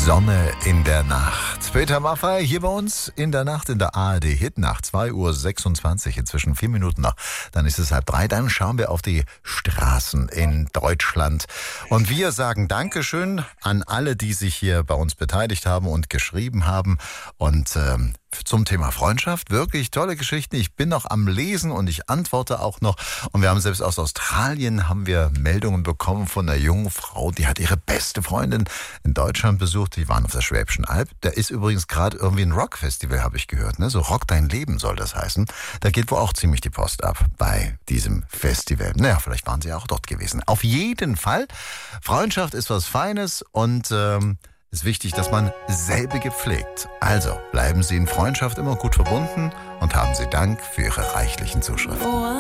Sonne in der Nacht. Peter Maffay hier bei uns in der Nacht in der ARD Hitnacht. 2:26 Uhr, inzwischen 4 Minuten noch. Dann ist es 2:30. Dann schauen wir auf die Straßen in Deutschland. Und wir sagen Dankeschön an alle, die sich hier bei uns beteiligt haben und geschrieben haben. Und zum Thema Freundschaft, wirklich tolle Geschichten. Ich bin noch am Lesen und ich antworte auch noch. Und wir haben selbst aus Australien haben wir Meldungen bekommen von einer jungen Frau, die hat ihre beste Freundin in Deutschland besucht. Die waren auf der Schwäbischen Alb. Da ist übrigens gerade irgendwie ein Rockfestival, habe ich gehört. Ne? So Rock dein Leben soll das heißen. Da geht wohl auch ziemlich die Post ab bei diesem Festival. Naja, vielleicht waren sie auch dort gewesen. Auf jeden Fall, Freundschaft ist was Feines und ist wichtig, dass man selbige pflegt. Also bleiben Sie in Freundschaft immer gut verbunden und haben Sie Dank für Ihre reichlichen Zuschriften.